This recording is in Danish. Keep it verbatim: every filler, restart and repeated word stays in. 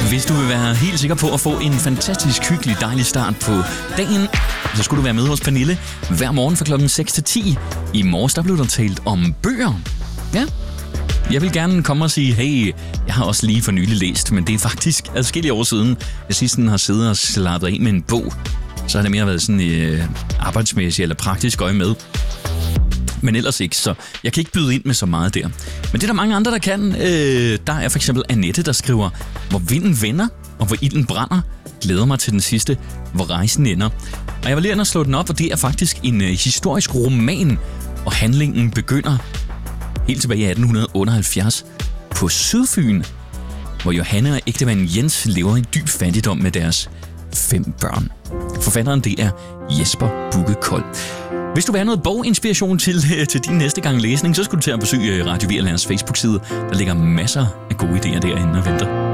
Hvis du vil være helt sikker på at få en fantastisk hyggelig dejlig start på dagen, så skulle du være med hos Pernille hver morgen fra klokken seks til ti. I morges der blev der talt om bøger. Ja, jeg vil gerne komme og sige, hey, jeg har også lige for nylig læst, men det er faktisk adskillige år siden, jeg sidst har siddet og slappet af med en bog. Så har det mere været sådan øh, arbejdsmæssigt eller praktisk øje med. Men ellers ikke, så jeg kan ikke byde ind med så meget der. Men det er der mange andre, der kan. Øh, der er for eksempel Annette, der skriver, hvor vinden vender, og hvor ilden brænder. Glæder mig til den sidste, hvor rejsen ender. Og jeg var lige inde og slå den op, og det er faktisk en øh, historisk roman, og handlingen begynder helt tilbage i atten otteoghalvfjerds på Sydfyn, hvor Johanne og ægtemanden Jens lever i dyb fattigdom med deres fem børn. Forfatteren, det er Jesper Bugge Kold. Hvis du vil have noget boginspiration til, til din næste gang læsning, så skulle du til at besøge Radio Virlanders Facebook-side. Der ligger masser af gode idéer derinde og venter.